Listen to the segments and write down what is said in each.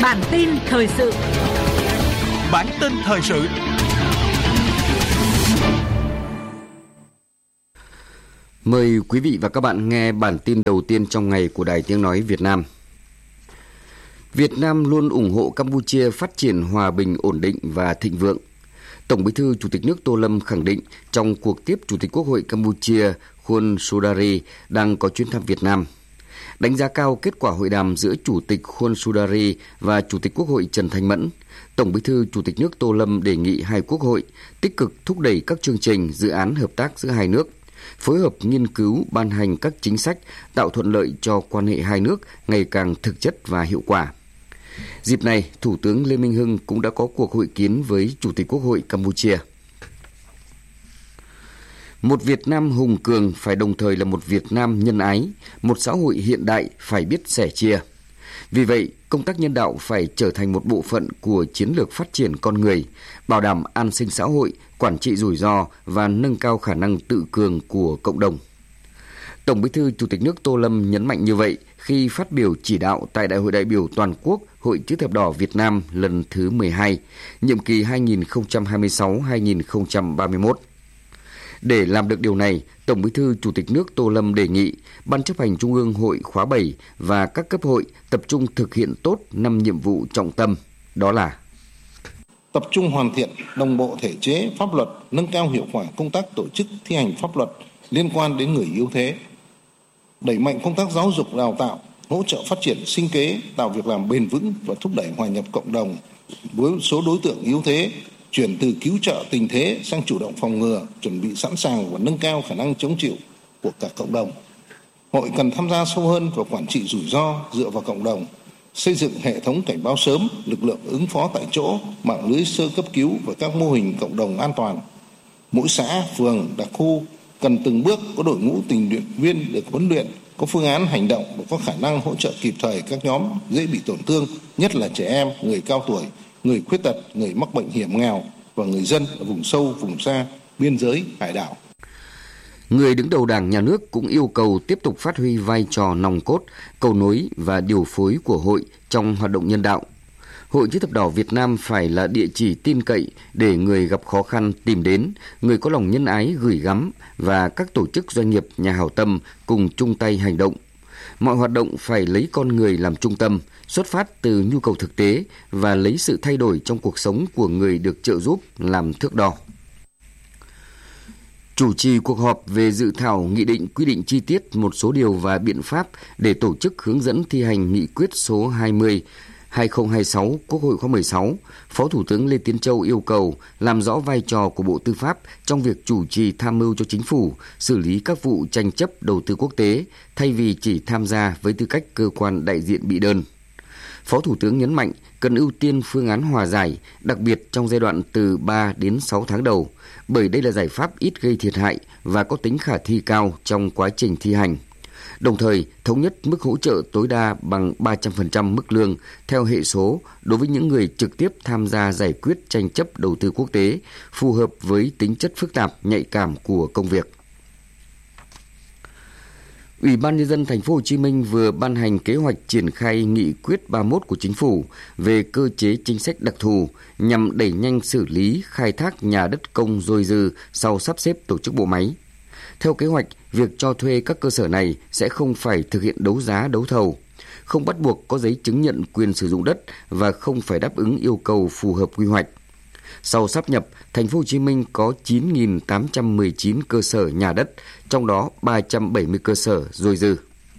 Bản tin thời sự. Bản tin thời sự. Mời quý vị và các bạn nghe bản tin đầu tiên trong ngày của Đài Tiếng Nói Việt Nam. Việt Nam luôn ủng hộ Campuchia phát triển hòa bình, ổn định và thịnh vượng. Tổng Bí thư Chủ tịch nước Tô Lâm khẳng định trong cuộc tiếp Chủ tịch Quốc hội Campuchia Khuôn Sudari đang có chuyến thăm Việt Nam. Đánh giá cao kết quả hội đàm giữa Chủ tịch Khuôn Sudari và Chủ tịch Quốc hội Trần Thanh Mẫn, Tổng Bí thư Chủ tịch nước Tô Lâm đề nghị hai quốc hội tích cực thúc đẩy các chương trình, dự án hợp tác giữa hai nước, phối hợp nghiên cứu, ban hành các chính sách tạo thuận lợi cho quan hệ hai nước ngày càng thực chất và hiệu quả. Dịp này, Thủ tướng Lê Minh Hưng cũng đã có cuộc hội kiến với Chủ tịch Quốc hội Campuchia. Một Việt Nam hùng cường phải đồng thời là một Việt Nam nhân ái, một xã hội hiện đại phải biết sẻ chia. Vì vậy, công tác nhân đạo phải trở thành một bộ phận của chiến lược phát triển con người, bảo đảm an sinh xã hội, quản trị rủi ro và nâng cao khả năng tự cường của cộng đồng. Tổng Bí thư Chủ tịch nước Tô Lâm nhấn mạnh như vậy khi phát biểu chỉ đạo tại Đại hội đại biểu toàn quốc Hội Chữ thập đỏ Việt Nam lần thứ 12, nhiệm kỳ 2026-2031. Để làm được điều này, Tổng Bí thư Chủ tịch nước Tô Lâm đề nghị Ban chấp hành Trung ương Hội khóa 7 và các cấp hội tập trung thực hiện tốt 5 nhiệm vụ trọng tâm, đó là: tập trung hoàn thiện đồng bộ thể chế pháp luật, nâng cao hiệu quả công tác tổ chức thi hành pháp luật liên quan đến người yếu thế, đẩy mạnh công tác giáo dục đào tạo, hỗ trợ phát triển sinh kế, tạo việc làm bền vững và thúc đẩy hòa nhập cộng đồng với số đối tượng yếu thế, chuyển từ cứu trợ tình thế sang chủ động phòng ngừa, chuẩn bị sẵn sàng và nâng cao khả năng chống chịu của cả cộng đồng. Hội cần tham gia sâu hơn vào quản trị rủi ro dựa vào cộng đồng, xây dựng hệ thống cảnh báo sớm, lực lượng ứng phó tại chỗ, mạng lưới sơ cấp cứu và các mô hình cộng đồng an toàn. Mỗi xã, phường, đặc khu cần từng bước có đội ngũ tình nguyện viên được huấn luyện, có phương án hành động và có khả năng hỗ trợ kịp thời các nhóm dễ bị tổn thương, nhất là trẻ em, người cao tuổi, người khuyết tật, người mắc bệnh hiểm nghèo và người dân ở vùng sâu, vùng xa, biên giới, hải đảo. Người đứng đầu Đảng, Nhà nước cũng yêu cầu tiếp tục phát huy vai trò nòng cốt, cầu nối và điều phối của hội trong hoạt động nhân đạo. Hội Chữ thập đỏ Việt Nam phải là địa chỉ tin cậy để người gặp khó khăn tìm đến, người có lòng nhân ái gửi gắm và các tổ chức doanh nghiệp, nhà hảo tâm cùng chung tay hành động. Mọi hoạt động phải lấy con người làm trung tâm, xuất phát từ nhu cầu thực tế và lấy sự thay đổi trong cuộc sống của người được trợ giúp làm thước đo. Chủ trì cuộc họp về dự thảo nghị định quy định chi tiết một số điều và biện pháp để tổ chức hướng dẫn thi hành nghị quyết số 20/2026 Quốc hội khóa 16, Phó Thủ tướng Lê Tiến Châu yêu cầu làm rõ vai trò của Bộ Tư pháp trong việc chủ trì tham mưu cho Chính phủ xử lý các vụ tranh chấp đầu tư quốc tế thay vì chỉ tham gia với tư cách cơ quan đại diện bị đơn. Phó Thủ tướng nhấn mạnh cần ưu tiên phương án hòa giải, đặc biệt trong giai đoạn từ 3 đến 6 tháng đầu, bởi đây là giải pháp ít gây thiệt hại và có tính khả thi cao trong quá trình thi hành. Đồng thời, thống nhất mức hỗ trợ tối đa bằng 300% mức lương theo hệ số đối với những người trực tiếp tham gia giải quyết tranh chấp đầu tư quốc tế, phù hợp với tính chất phức tạp, nhạy cảm của công việc. Ủy ban Nhân dân Thành phố Hồ Chí Minh vừa ban hành kế hoạch triển khai nghị quyết 31 của Chính phủ về cơ chế chính sách đặc thù nhằm đẩy nhanh xử lý khai thác nhà đất công dôi dư sau sắp xếp tổ chức bộ máy. Theo kế hoạch, việc cho thuê các cơ sở này sẽ không phải thực hiện đấu giá đấu thầu, không bắt buộc có giấy chứng nhận quyền sử dụng đất và không phải đáp ứng yêu cầu phù hợp quy hoạch. Sau sáp nhập, Thành phố Hồ Chí Minh có 9.819 cơ sở nhà đất, trong đó 370 cơ sở dôi dư.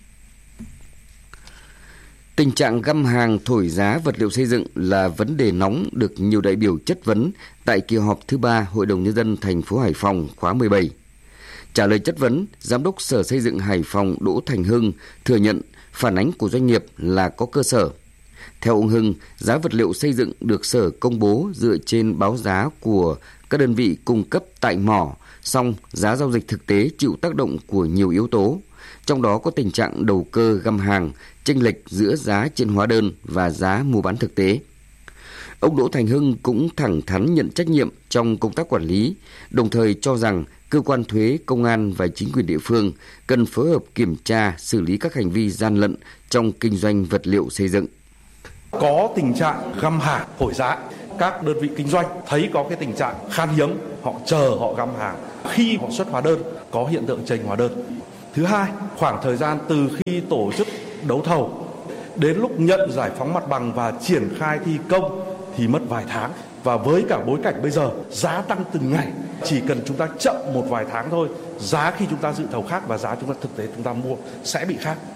Tình trạng găm hàng thổi giá vật liệu xây dựng là vấn đề nóng được nhiều đại biểu chất vấn tại kỳ họp thứ 3 Hội đồng Nhân dân thành phố Hải Phòng khóa 17. Trả lời chất vấn, Giám đốc Sở Xây dựng Hải Phòng Đỗ Thành Hưng thừa nhận phản ánh của doanh nghiệp là có cơ sở. Theo ông Hưng, giá vật liệu xây dựng được Sở công bố dựa trên báo giá của các đơn vị cung cấp tại mỏ, song giá giao dịch thực tế chịu tác động của nhiều yếu tố, trong đó có tình trạng đầu cơ găm hàng, chênh lệch giữa giá trên hóa đơn và giá mua bán thực tế. Ông Đỗ Thành Hưng cũng thẳng thắn nhận trách nhiệm trong công tác quản lý, đồng thời cho rằng cơ quan thuế, công an và chính quyền địa phương cần phối hợp kiểm tra, xử lý các hành vi gian lận trong kinh doanh vật liệu xây dựng. Có tình trạng găm hàng thổi giá. Các đơn vị kinh doanh thấy có cái tình trạng khan hiếm, họ chờ họ găm hàng. Khi họ xuất hóa đơn, có hiện tượng chênh hóa đơn. Thứ hai, khoảng thời gian từ khi tổ chức đấu thầu đến lúc nhận giải phóng mặt bằng và triển khai thi công thì mất vài tháng. Và với cả bối cảnh bây giờ, giá tăng từng ngày. Chỉ cần chúng ta chậm một vài tháng thôi, giá khi chúng ta dự thầu khác và giá chúng ta thực tế chúng ta mua sẽ bị khác.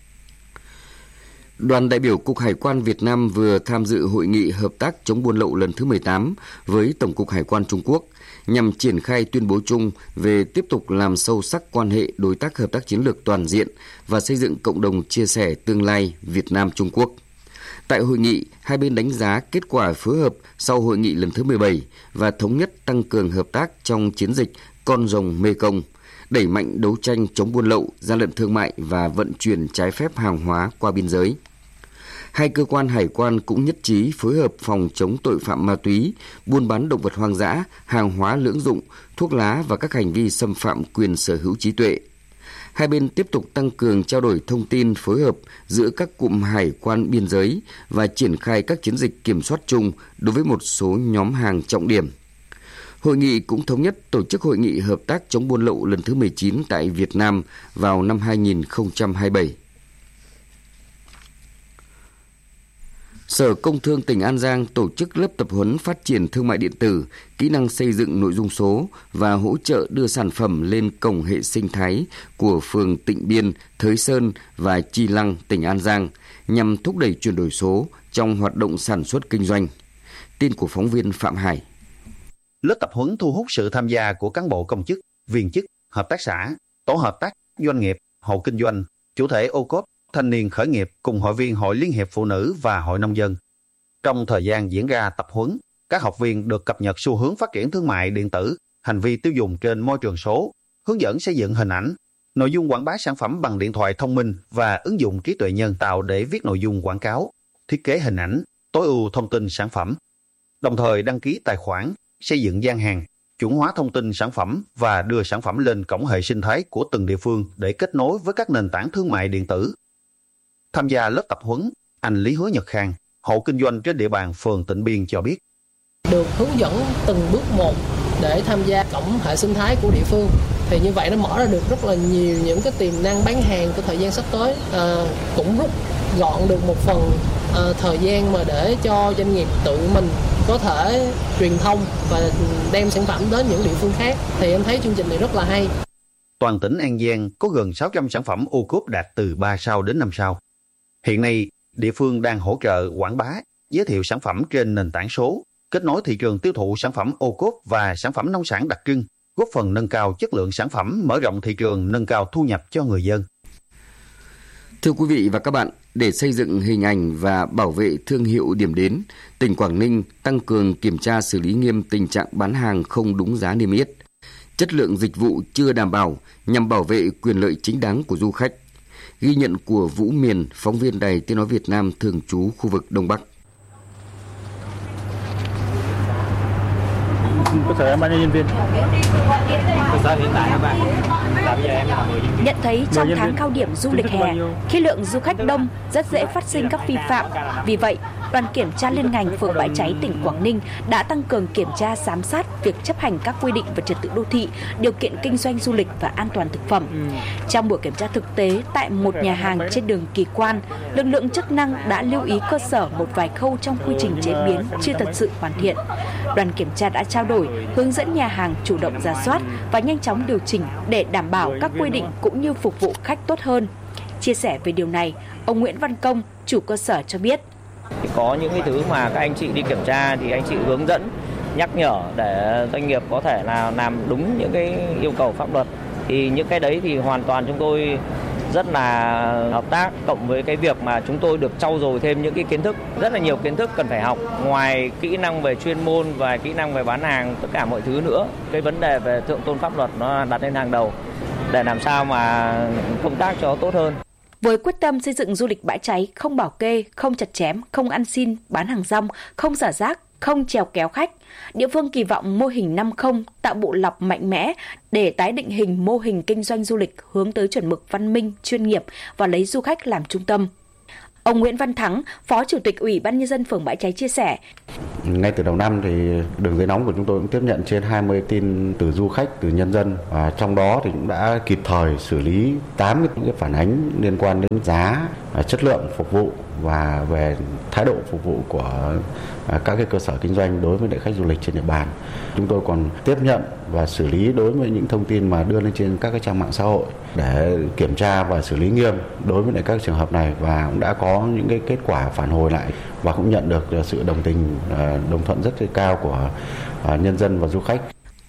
Đoàn đại biểu Cục Hải quan Việt Nam vừa tham dự hội nghị hợp tác chống buôn lậu lần thứ 18 với Tổng cục Hải quan Trung Quốc nhằm triển khai tuyên bố chung về tiếp tục làm sâu sắc quan hệ đối tác hợp tác chiến lược toàn diện và xây dựng cộng đồng chia sẻ tương lai Việt Nam-Trung Quốc. Tại hội nghị, hai bên đánh giá kết quả phối hợp sau hội nghị lần thứ 17 và thống nhất tăng cường hợp tác trong chiến dịch Con rồng Mekong, đẩy mạnh đấu tranh chống buôn lậu, gian lận thương mại và vận chuyển trái phép hàng hóa qua biên giới. Hai cơ quan hải quan cũng nhất trí phối hợp phòng chống tội phạm ma túy, buôn bán động vật hoang dã, hàng hóa lưỡng dụng, thuốc lá và các hành vi xâm phạm quyền sở hữu trí tuệ. Hai bên tiếp tục tăng cường trao đổi thông tin phối hợp giữa các cụm hải quan biên giới và triển khai các chiến dịch kiểm soát chung đối với một số nhóm hàng trọng điểm. Hội nghị cũng thống nhất tổ chức hội nghị hợp tác chống buôn lậu lần thứ 19 tại Việt Nam vào năm 2027. Sở Công Thương tỉnh An Giang tổ chức lớp tập huấn phát triển thương mại điện tử, kỹ năng xây dựng nội dung số và hỗ trợ đưa sản phẩm lên cổng hệ sinh thái của phường Tịnh Biên, Thới Sơn và Chi Lăng, tỉnh An Giang nhằm thúc đẩy chuyển đổi số trong hoạt động sản xuất kinh doanh. Tin của phóng viên Phạm Hải. Lớp tập huấn thu hút sự tham gia của cán bộ công chức, viên chức, hợp tác xã, tổ hợp tác, doanh nghiệp, hộ kinh doanh, chủ thể ô cốp, thanh niên khởi nghiệp cùng hội viên Hội Liên hiệp Phụ nữ và Hội Nông dân. Trong thời gian diễn ra tập huấn, các học viên được cập nhật xu hướng phát triển thương mại điện tử, hành vi tiêu dùng trên môi trường số, hướng dẫn xây dựng hình ảnh, nội dung quảng bá sản phẩm bằng điện thoại thông minh và ứng dụng trí tuệ nhân tạo để viết nội dung quảng cáo, thiết kế hình ảnh, tối ưu thông tin sản phẩm, đồng thời đăng ký tài khoản, xây dựng gian hàng, chuẩn hóa thông tin sản phẩm và đưa sản phẩm lên cổng hệ sinh thái của từng địa phương để kết nối với các nền tảng thương mại điện tử. Tham gia lớp tập huấn, anh Lý Hứa Nhật Khang, hộ kinh doanh trên địa bàn phường Tịnh Biên cho biết. Được hướng dẫn từng bước một để tham gia cổng hệ sinh thái của địa phương. Thì như vậy nó mở ra được rất là nhiều những cái tiềm năng bán hàng của thời gian sắp tới. Cũng rút gọn được một phần thời gian mà để cho doanh nghiệp tự mình có thể truyền thông và đem sản phẩm đến những địa phương khác. Thì em thấy chương trình này rất là hay. Toàn tỉnh An Giang có gần 600 sản phẩm ô cốp đạt từ 3 sao đến 5 sao. Hiện nay, địa phương đang hỗ trợ quảng bá, giới thiệu sản phẩm trên nền tảng số, kết nối thị trường tiêu thụ sản phẩm ô cốp và sản phẩm nông sản đặc trưng, góp phần nâng cao chất lượng sản phẩm, mở rộng thị trường, nâng cao thu nhập cho người dân. Thưa quý vị và các bạn, để xây dựng hình ảnh và bảo vệ thương hiệu điểm đến, tỉnh Quảng Ninh tăng cường kiểm tra xử lý nghiêm tình trạng bán hàng không đúng giá niêm yết, chất lượng dịch vụ chưa đảm bảo nhằm bảo vệ quyền lợi chính đáng của du khách. Ghi nhận của Vũ Miền, phóng viên Đài Tiếng nói Việt Nam thường trú khu vực Đông Bắc. Có thể bao nhiêu nhân viên? Nhận thấy trong tháng cao điểm du lịch hè, khi lượng du khách đông rất dễ phát sinh các vi phạm. Vì vậy, đoàn kiểm tra liên ngành phường Bãi Cháy tỉnh Quảng Ninh đã tăng cường kiểm tra giám sát việc chấp hành các quy định về trật tự đô thị, điều kiện kinh doanh du lịch và an toàn thực phẩm. Trong buổi kiểm tra thực tế tại một nhà hàng trên đường Kỳ Quan, lực lượng chức năng đã lưu ý cơ sở một vài khâu trong quy trình chế biến chưa thật sự hoàn thiện. Đoàn kiểm tra đã trao đổi, hướng dẫn nhà hàng chủ động rà soát và nhanh chóng điều chỉnh để đảm bảo các quy định cũng như phục vụ khách tốt hơn. Chia sẻ về điều này, ông Nguyễn Văn Công, chủ cơ sở cho biết. Có những cái thứ mà các anh chị đi kiểm tra thì anh chị hướng dẫn, nhắc nhở để doanh nghiệp có thể là làm đúng những cái yêu cầu pháp luật. Thì những cái đấy thì hoàn toàn chúng tôi rất là hợp tác, cộng với cái việc mà chúng tôi được trau dồi thêm những cái kiến thức, rất là nhiều kiến thức cần phải học, ngoài kỹ năng về chuyên môn và kỹ năng về bán hàng, tất cả mọi thứ nữa. Cái vấn đề về thượng tôn pháp luật nó đặt lên hàng đầu để làm sao mà công tác cho tốt hơn. Với quyết tâm xây dựng du lịch Bãi Cháy không bảo kê, không chặt chém, không ăn xin, bán hàng rong, không xả rác, không chèo kéo khách, địa phương kỳ vọng mô hình 5-0 tạo bộ lọc mạnh mẽ để tái định hình mô hình kinh doanh du lịch hướng tới chuẩn mực văn minh, chuyên nghiệp và lấy du khách làm trung tâm. Ông Nguyễn Văn Thắng, Phó Chủ tịch Ủy ban Nhân dân phường Bãi Cháy chia sẻ. Ngay từ đầu năm thì đường dây nóng của chúng tôi cũng tiếp nhận trên 20 tin từ du khách, từ nhân dân, và trong đó thì cũng đã kịp thời xử lý 8 cái phản ánh liên quan đến giá, chất lượng phục vụ và về thái độ phục vụ của các cái cơ sở kinh doanh đối với khách du lịch trên địa bàn. Chúng tôi còn tiếp nhận và xử lý đối với những thông tin mà đưa lên trên các cái trang mạng xã hội để kiểm tra và xử lý nghiêm đối với các trường hợp này, và cũng đã có những cái kết quả phản hồi lại và cũng nhận được sự đồng thuận rất cao của nhân dân và du khách.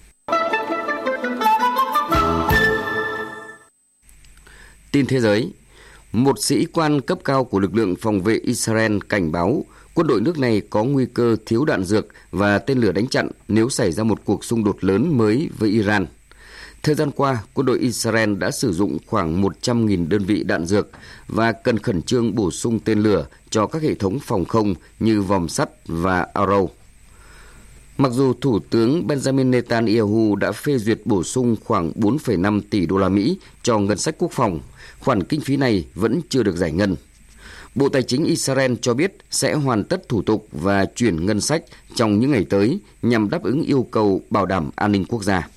Tin thế giới, một sĩ quan cấp cao của lực lượng phòng vệ Israel cảnh báo quân đội nước này có nguy cơ thiếu đạn dược và tên lửa đánh chặn nếu xảy ra một cuộc xung đột lớn mới với Iran. Thời gian qua, quân đội Israel đã sử dụng khoảng 100.000 đơn vị đạn dược và cần khẩn trương bổ sung tên lửa cho các hệ thống phòng không như vòm sắt và Arrow. Mặc dù Thủ tướng Benjamin Netanyahu đã phê duyệt bổ sung khoảng 4,5 tỷ đô la Mỹ cho ngân sách quốc phòng, khoản kinh phí này vẫn chưa được giải ngân. Bộ Tài chính Israel cho biết sẽ hoàn tất thủ tục và chuyển ngân sách trong những ngày tới nhằm đáp ứng yêu cầu bảo đảm an ninh quốc gia.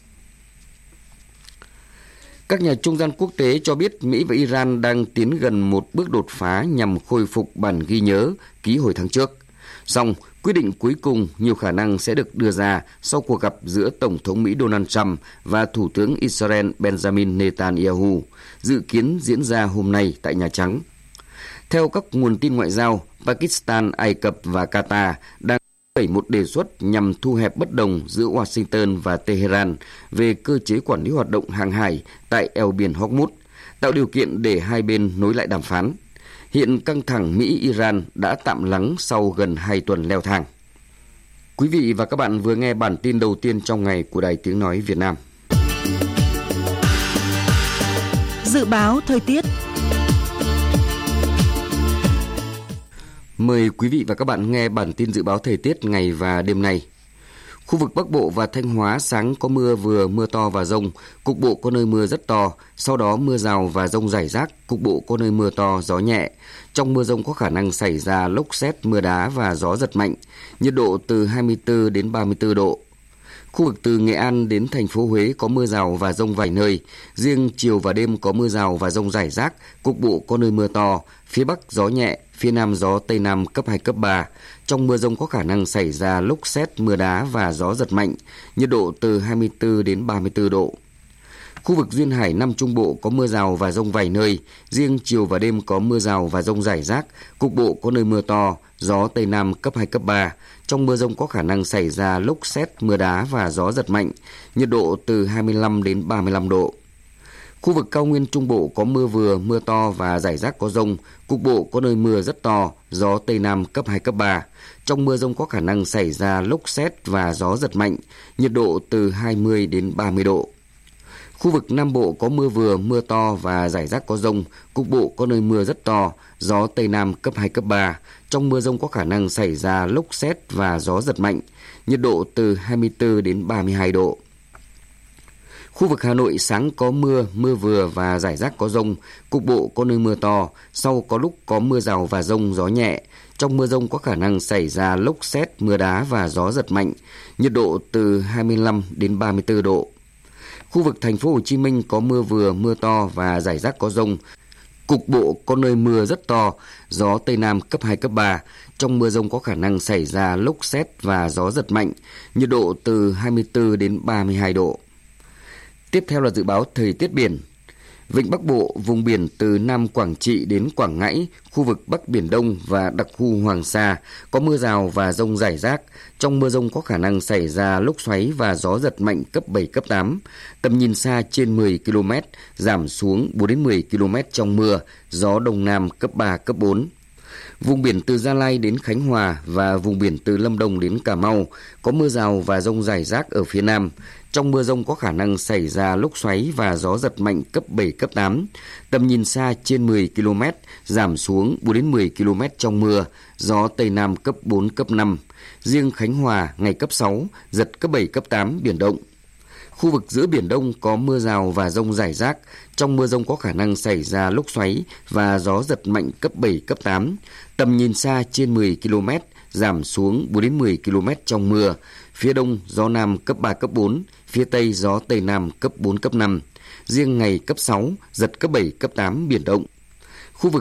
Các nhà trung gian quốc tế cho biết Mỹ và Iran đang tiến gần một bước đột phá nhằm khôi phục bản ghi nhớ ký hồi tháng trước. Song, quyết định cuối cùng nhiều khả năng sẽ được đưa ra sau cuộc gặp giữa Tổng thống Mỹ Donald Trump và Thủ tướng Israel Benjamin Netanyahu, dự kiến diễn ra hôm nay tại Nhà Trắng. Theo các nguồn tin ngoại giao, Pakistan, Ai Cập và Qatar đang đẩy một đề xuất nhằm thu hẹp bất đồng giữa Washington và Tehran về cơ chế quản lý hoạt động hàng hải tại eo biển Hormuz, tạo điều kiện để hai bên nối lại đàm phán. Hiện căng thẳng Mỹ-Iran đã tạm lắng sau gần 2 tuần leo thang. Quý vị và các bạn vừa nghe bản tin đầu tiên trong ngày của Đài Tiếng Nói Việt Nam. Dự báo thời tiết. Mời quý vị và các bạn nghe bản tin dự báo thời tiết ngày và đêm nay. Khu vực Bắc Bộ và Thanh Hóa sáng có mưa vừa, mưa to và dông, cục bộ có nơi mưa rất to, sau đó mưa rào và dông rải rác, cục bộ có nơi mưa to, gió nhẹ. Trong mưa dông có khả năng xảy ra lốc sét, mưa đá và gió giật mạnh, nhiệt độ từ 24 đến 34 độ. Khu vực từ Nghệ An đến thành phố Huế có mưa rào và dông vài nơi, riêng chiều và đêm có mưa rào và dông rải rác, cục bộ có nơi mưa to, phía Bắc gió nhẹ, phía Nam gió Tây Nam cấp 2, cấp 3. Trong mưa dông có khả năng xảy ra lốc sét, mưa đá và gió giật mạnh, nhiệt độ từ 24 đến 34 độ. Khu vực duyên hải Nam Trung Bộ có mưa rào và dông vài nơi, riêng chiều và đêm có mưa rào và dông rải rác, cục bộ có nơi mưa to, gió Tây Nam cấp 2, cấp 3. Trong mưa dông có khả năng xảy ra lốc sét, mưa đá và gió giật mạnh, nhiệt độ từ 25 đến 35 độ. Khu vực cao nguyên Trung Bộ có mưa vừa, mưa to và rải rác có dông, cục bộ có nơi mưa rất to, gió Tây Nam cấp 2, cấp 3. Trong mưa dông có khả năng xảy ra lốc sét và gió giật mạnh, nhiệt độ từ 20 đến 30 độ. Khu vực Nam Bộ có mưa vừa, mưa to và rải rác có dông, cục bộ có nơi mưa rất to, gió Tây Nam cấp 2, cấp 3. Trong mưa dông có khả năng xảy ra lốc sét và gió giật mạnh, nhiệt độ từ 24 đến 32 độ. Khu vực Hà Nội sáng có mưa, mưa vừa và rải rác có dông, cục bộ có nơi mưa to, sau có lúc có mưa rào và dông, gió nhẹ. Trong mưa dông có khả năng xảy ra lốc sét, mưa đá và gió giật mạnh, nhiệt độ từ 25 đến 34 độ. Khu vực Thành phố Hồ Chí Minh có mưa vừa, mưa to và rải rác có dông, cục bộ có nơi mưa rất to, gió Tây Nam cấp 2, cấp 3. Trong mưa dông có khả năng xảy ra lốc sét và gió giật mạnh, nhiệt độ từ 24 đến 32 độ. Tiếp theo là dự báo thời tiết biển. Vịnh Bắc Bộ, vùng biển từ Nam Quảng Trị đến Quảng Ngãi, khu vực Bắc Biển Đông và đặc khu Hoàng Sa có mưa rào và dông rải rác. Trong mưa dông có khả năng xảy ra lốc xoáy và gió giật mạnh cấp 7, cấp 8. Tầm nhìn xa trên 10 km, giảm xuống 4 đến 10 km trong mưa, gió Đông Nam cấp 3, cấp 4. Vùng biển từ Gia Lai đến Khánh Hòa và vùng biển từ Lâm Đồng đến Cà Mau có mưa rào và dông rải rác ở phía Nam. Trong mưa dông có khả năng xảy ra lốc xoáy và gió giật mạnh cấp 7, cấp 8. Tầm nhìn xa trên 10 km, giảm xuống 4 đến 10 km trong mưa, gió Tây Nam cấp 4, cấp 5. Riêng Khánh Hòa ngày cấp 6, giật cấp 7, cấp 8, biển động. Khu vực giữa Biển Đông có mưa rào và dông rải rác. Trong mưa dông có khả năng xảy ra lốc xoáy và gió giật mạnh cấp 7, cấp 8. Tầm nhìn xa trên 10 km, giảm xuống 4 đến 10 km trong mưa. Phía Đông gió Nam cấp 3, cấp 4. Phía Tây gió Tây Nam cấp 4, cấp 5. Riêng ngày cấp 6, giật cấp 7, cấp 8 biển động.